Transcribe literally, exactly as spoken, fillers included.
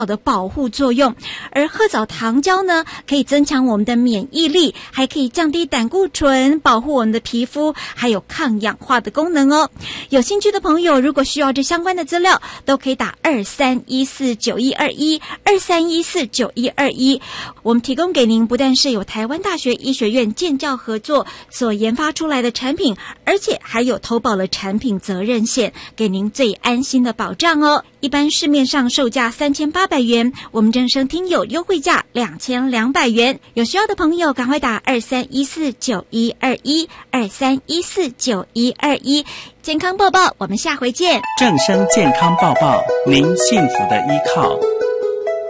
的保护作用。而褐藻糖胶呢，可以增强我们的免疫力，还可以降低胆固醇，保护我们的皮肤，还有抗氧化的功能哦。有兴趣的朋友，如果需要这相关的资料，都可以打二三一四九一二一二三一四九一二一。我们提供给您不但是有台湾大学医学院建教合作所研发出来的产品，而且还有投保了产品责任险，给您最安心的保障哦。一般市面上售价三千八百元，我们正声听友优惠价两千两百元。有需要的朋友赶快打二三一四九一二一二三一四九一二一。健康报报，我们下回见。 正声健康报报，您幸福的依靠。